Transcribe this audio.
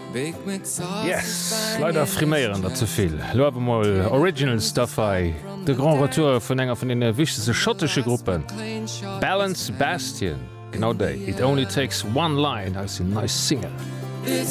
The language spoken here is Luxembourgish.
Yes, leider friméieren dat zuviel. Lowe mal Original Stuffy, de Grand Retour vun enger vun den wichteste schottesche Gruppen. Balance Bastion, genau déi. It only takes one line als een nice Singer.